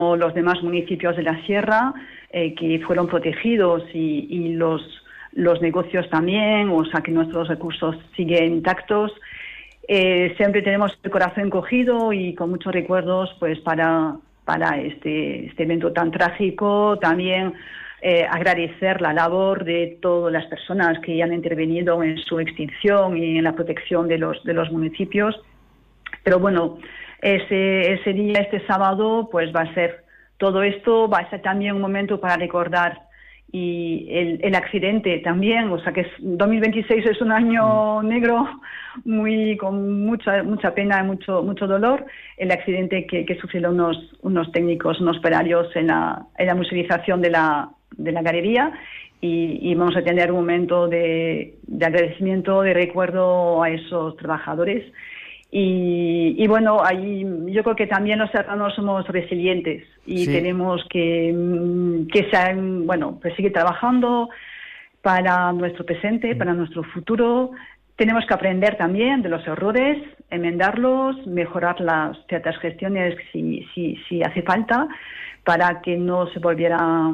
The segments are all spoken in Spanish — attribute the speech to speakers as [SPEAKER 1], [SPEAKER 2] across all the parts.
[SPEAKER 1] los demás municipios de la sierra que fueron protegidos y los negocios también, o sea que nuestros recursos siguen intactos. Siempre tenemos el corazón cogido y con muchos recuerdos pues para este evento tan trágico. También agradecer la labor de todas las personas que han intervenido en su extinción y en la protección de los municipios. Pero bueno, ese día, este sábado, pues va a ser todo esto, va a ser también un momento para recordar y el accidente también, o sea que 2026 es un año negro, con mucha pena y mucho dolor, el accidente que sufrieron unos técnicos, unos operarios en la muselización de la galería, y vamos a tener un momento de agradecimiento, de recuerdo a esos trabajadores. Y bueno, ahí yo creo que también los serranos somos resilientes y tenemos que pues seguir trabajando para nuestro presente, para nuestro futuro. Tenemos que aprender también de los errores, enmendarlos, mejorar las ciertas gestiones si hace falta, para que no se vuelva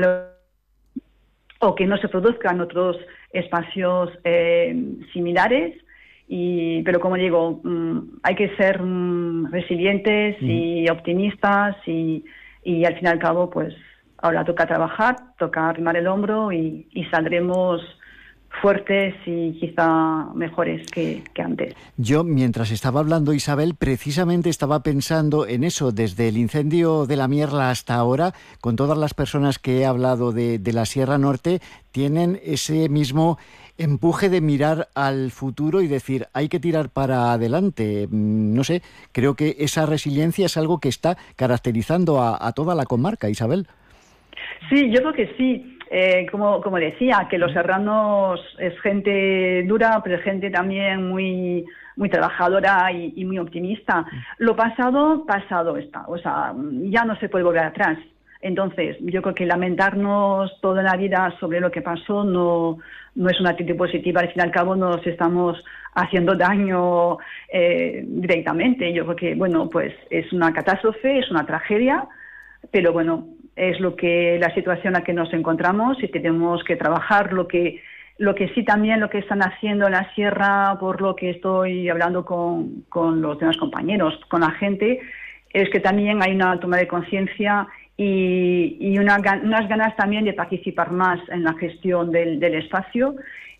[SPEAKER 1] o que no se produzcan otros espacios similares. Pero como digo, hay que ser resilientes y optimistas y al fin y al cabo, pues ahora toca trabajar, toca arrimar el hombro y saldremos fuertes y quizá mejores que antes.
[SPEAKER 2] Yo, mientras estaba hablando Isabel, precisamente estaba pensando en eso, desde el incendio de la Mierla hasta ahora, con todas las personas que he hablado de la Sierra Norte, tienen ese mismo empuje de mirar al futuro y decir, hay que tirar para adelante. No sé, creo que esa resiliencia es algo que está caracterizando a toda la comarca, Isabel.
[SPEAKER 1] Sí, yo creo que sí. Como decía, que los serranos es gente dura, pero gente también muy trabajadora y muy optimista. Lo pasado está, o sea, ya no se puede volver atrás. Entonces, yo creo que lamentarnos toda la vida sobre lo que pasó no es una actitud positiva. Al fin y al cabo nos estamos haciendo daño directamente. Yo creo que, bueno, pues es una catástrofe, es una tragedia, pero bueno, es la situación en la que nos encontramos y tenemos que trabajar. Lo que sí también, lo que están haciendo en la sierra, por lo que estoy hablando con los demás compañeros, con la gente, es que también hay una toma de conciencia y unas ganas también de participar más en la gestión del espacio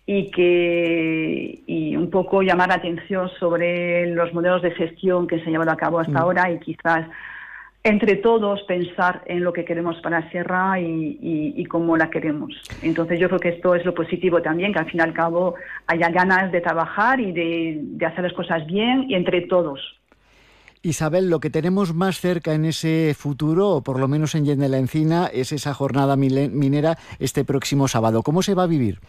[SPEAKER 1] y un poco llamar la atención sobre los modelos de gestión que se han llevado a cabo hasta ahora y quizás entre todos pensar en lo que queremos para la sierra y cómo la queremos. Entonces yo creo que esto es lo positivo también, que al fin y al cabo haya ganas de trabajar y de hacer las cosas bien y entre todos.
[SPEAKER 2] Isabel, lo que tenemos más cerca en ese futuro, o por lo menos en Llen de la Encina, es esa jornada minera este próximo sábado. ¿Cómo se va a vivir?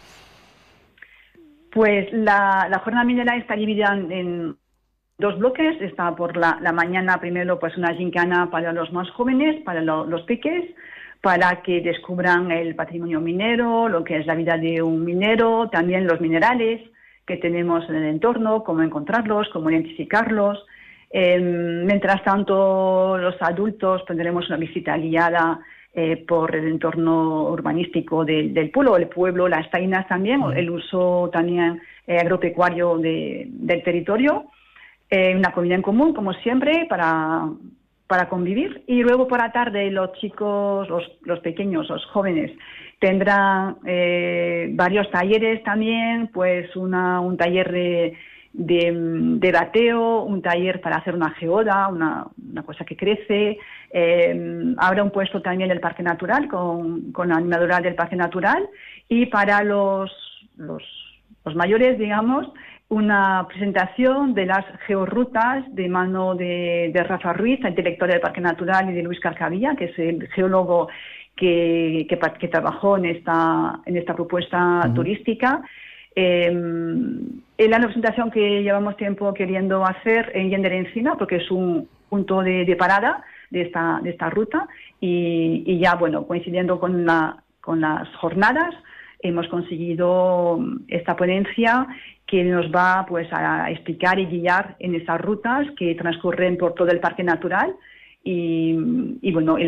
[SPEAKER 1] Pues la jornada minera está dividida en dos bloques. Está por la mañana primero pues una gincana para los más jóvenes, para los peques, para que descubran el patrimonio minero, lo que es la vida de un minero, también los minerales que tenemos en el entorno, cómo encontrarlos, cómo identificarlos. Mientras tanto, los adultos tendremos una visita guiada por el entorno urbanístico del pueblo, las tainas también, el uso también agropecuario del territorio, una comida en común, como siempre, para convivir. Y luego por la tarde los chicos, los pequeños, los jóvenes, tendrán varios talleres también, pues un taller de bateo, un taller para hacer una geoda, una cosa que crece. Habrá un puesto también del Parque Natural con la animadora del Parque Natural, y para los mayores, digamos, una presentación de las georrutas de mano de Rafa Ruiz, el director del Parque Natural, y de Luis Carcavilla, que es el geólogo que trabajó en esta propuesta turística. Es la presentación que llevamos tiempo queriendo hacer en Llen de la Encina, porque es un punto de parada de esta ruta, y ya, bueno, coincidiendo con las jornadas, hemos conseguido esta ponencia que nos va pues a explicar y guiar en esas rutas que transcurren por todo el Parque Natural y bueno,